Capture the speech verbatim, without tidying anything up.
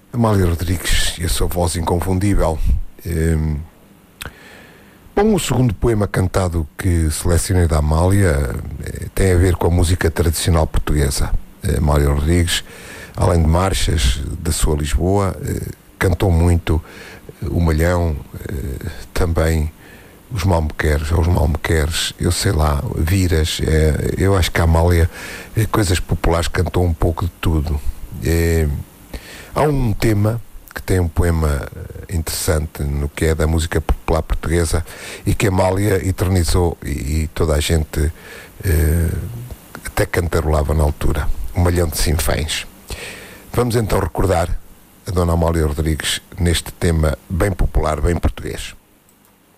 Amália Rodrigues e a sua voz inconfundível. Um, bom, o segundo poema cantado que selecionei da Amália eh, tem a ver com a música tradicional portuguesa. A Amália Rodrigues, além de marchas da sua Lisboa, eh, cantou muito o Malhão, eh, também os Malmequeres, ou os Malmequeres, eu sei lá, Viras. Eh, eu acho que a Amália, eh, coisas populares, cantou um pouco de tudo. Eh, Há um tema que tem um poema interessante no que é da música popular portuguesa e que a Amália eternizou e, e toda a gente eh, até cantarolava na altura. O Malhão de Sinfãs. Vamos então recordar a Dona Amália Rodrigues neste tema bem popular, bem português.